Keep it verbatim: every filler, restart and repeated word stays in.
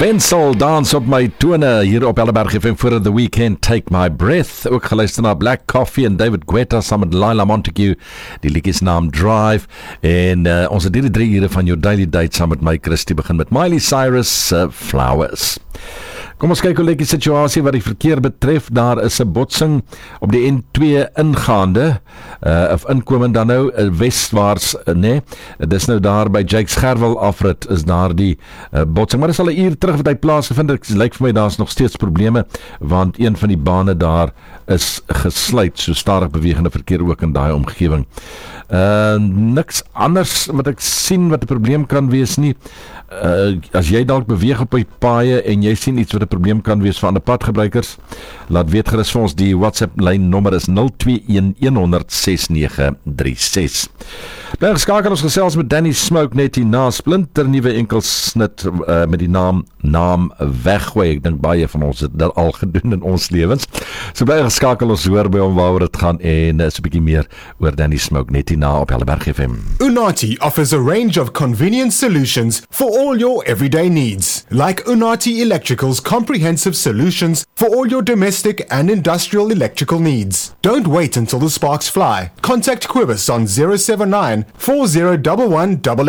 Pencil dans op my tone hier op Helleberg F M voor The Weekend Take My Breath. Ook geluister na Black Coffee en David Guetta saam met Laila Montague. Die liedjie is naam Drive. En uh, ons het die drie ure van jou daily date saam met my Christie begin met Miley Cyrus uh, Flowers. Kom ons kyk hoe lyk die situasie wat die verkeer betref. Daar is 'n botsing op die N twee ingaande, uh, of inkomend dan nou, uh, westwaarts, uh, nee, dis nou daar by Jakes Gerwel afrit, is daar die uh, botsing, maar dis al 'n uur terug wat hy plaasgevind het. Dit lyk vir my daar's nog steeds probleme, want een van die bane daar is gesluit, so stadig bewegende verkeer ook in daai omgewing. Uh, niks anders wat ek sien wat 'n probleem kan wees nie. Uh, as jy dalk beweeg op die paaie en jy sien iets wat 'n probleem kan wees vir ander padgebruikers, laat weet gerus vir ons. Die WhatsApp lyn nommer is nul twee een een honderd ses nege drie ses. Dan skakel ons gesels met Danny Smoke net hier na splinter nuwe enkelsnit uh, met die naam naam weggooi. Ek dink baie van ons het dit al gedoen in ons lewens. So bly geskakel, ons hoor by hom waaroor dit gaan en uh, so 'n bietjie meer oor Danny Smoke net hier na op Helleberg F M. Unati offers a range of convenient solutions for all your everyday needs, like Unati Electrical's comprehensive solutions for all your domestic and industrial electrical needs. Don't wait until the sparks fly. Contact Quibus on zero seven nine four zero one one